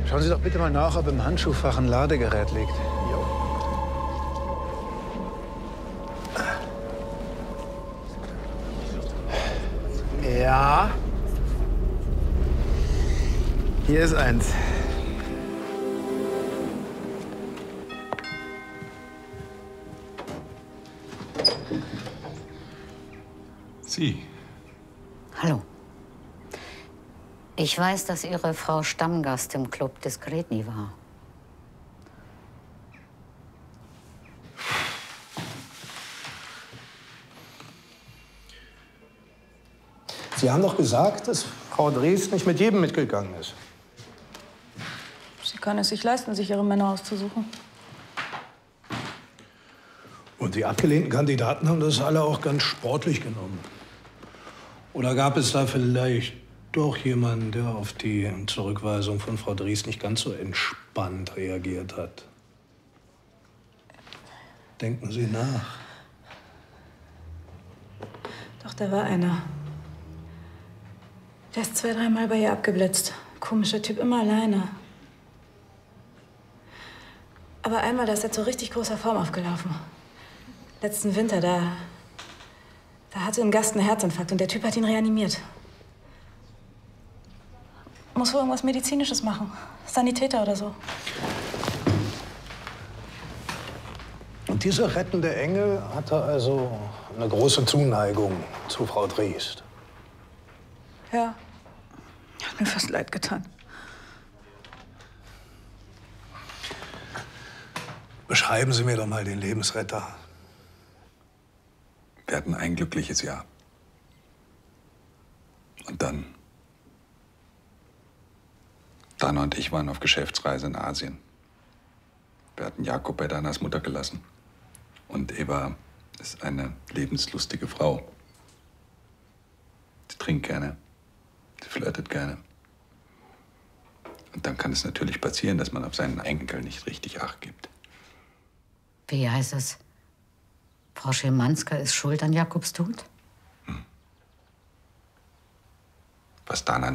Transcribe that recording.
Schauen Sie doch bitte mal nach, ob im Handschuhfach ein Ladegerät liegt. Ja. Hier ist eins. Sie. Hallo. Ich weiß, dass Ihre Frau Stammgast im Club Diskretny war. Sie haben doch gesagt, dass Frau Drees nicht mit jedem mitgegangen ist. Sie kann es sich leisten, sich ihre Männer auszusuchen. Und die abgelehnten Kandidaten haben das alle auch ganz sportlich genommen. Oder gab es da vielleicht doch jemanden, der auf die Zurückweisung von Frau Drees nicht ganz so entspannt reagiert hat? Denken Sie nach. Doch, da war einer. Der ist 2-, 3-mal bei ihr abgeblitzt. Komischer Typ, immer alleine. Aber einmal, da ist er zu richtig großer Form aufgelaufen. Letzten Winter, da hatte ein Gast einen Herzinfarkt und der Typ hat ihn reanimiert. Muss wohl irgendwas Medizinisches machen. Sanitäter oder so. Und dieser rettende Engel hatte also eine große Zuneigung zu Frau Drees. Ja. Hat mir fast leid getan. Beschreiben Sie mir doch mal den Lebensretter. Wir hatten ein glückliches Jahr. Und dann? Dana und ich waren auf Geschäftsreise in Asien. Wir hatten Jakob bei Danas Mutter gelassen. Und Eva ist eine lebenslustige Frau. Sie trinkt gerne. Sie flirtet gerne. Und dann kann es natürlich passieren, dass man auf seinen Enkel nicht richtig Acht gibt. Wie heißt es? Frau Schimanska ist schuld an Jakobs Tod? Was Dana